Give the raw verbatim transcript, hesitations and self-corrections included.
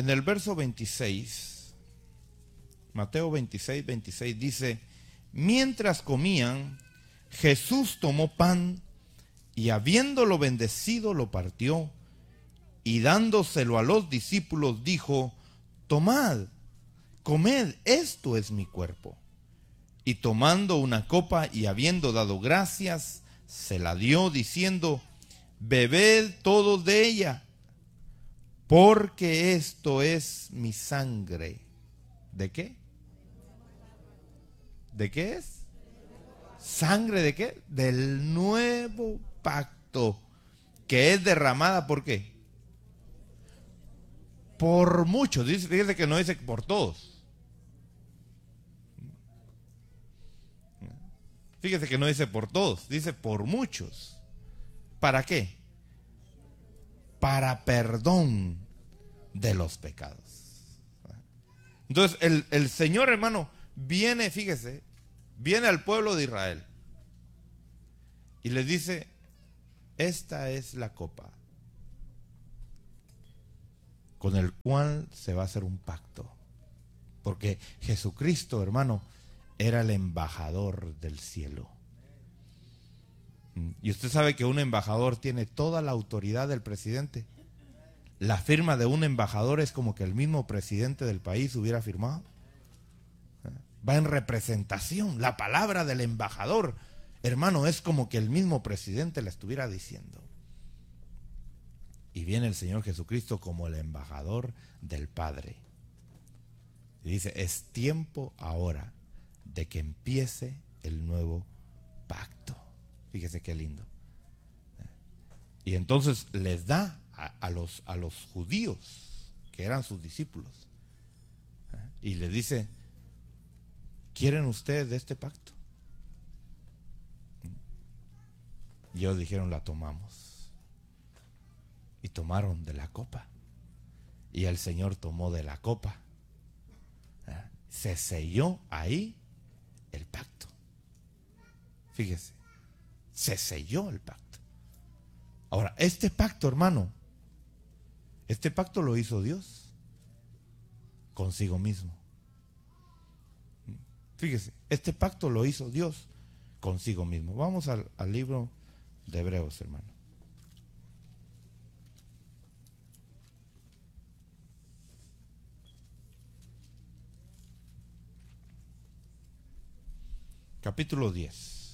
En el verso veintiséis, Mateo veintiséis, veintiséis dice: mientras comían, Jesús tomó pan y habiéndolo bendecido lo partió y dándoselo a los discípulos dijo: tomad, comed, esto es mi cuerpo. Y tomando una copa y habiendo dado gracias, se la dio diciendo: bebed todos de ella, porque esto es mi sangre. ¿De qué? ¿De qué es? ¿Sangre de qué? Del nuevo pacto, que es derramada, ¿por qué? Por muchos. Dice, fíjese que no dice por todos. Fíjese que no dice por todos, dice por muchos. ¿Para qué? Para perdón de los pecados. Entonces el, el Señor, hermano, viene, fíjese, viene al pueblo de Israel y les dice: esta es la copa con el cual se va a hacer un pacto. Porque Jesucristo, hermano, era el embajador del cielo. Y usted sabe que un embajador tiene toda la autoridad del presidente. La firma de un embajador es como que el mismo presidente del país hubiera firmado. Va en representación. La palabra del embajador, hermano, es como que el mismo presidente la estuviera diciendo. Y viene el Señor Jesucristo como el embajador del Padre. Y dice: es tiempo ahora de que empiece el nuevo pacto. Fíjese qué lindo. Y entonces les da a, a, los, a los judíos, que eran sus discípulos, y les dice: ¿quieren ustedes de este pacto? Y ellos dijeron: la tomamos. Y tomaron de la copa. Y el Señor tomó de la copa. Se selló ahí el pacto. Fíjese, se selló el pacto. Ahora, este pacto, hermano, este pacto lo hizo Dios consigo mismo. Fíjese, este pacto lo hizo Dios consigo mismo. Vamos al, al libro de Hebreos, hermano. Capítulo diez.